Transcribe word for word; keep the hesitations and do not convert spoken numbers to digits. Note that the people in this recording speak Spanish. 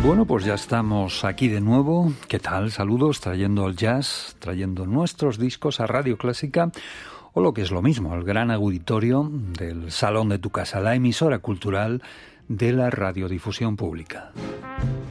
Bueno, pues ya estamos aquí de nuevo. ¿Qué tal? Saludos, trayendo el jazz, trayendo nuestros discos a Radio Clásica, o lo que es lo mismo, el gran auditorio del Salón de tu Casa, la emisora cultural de la radiodifusión pública.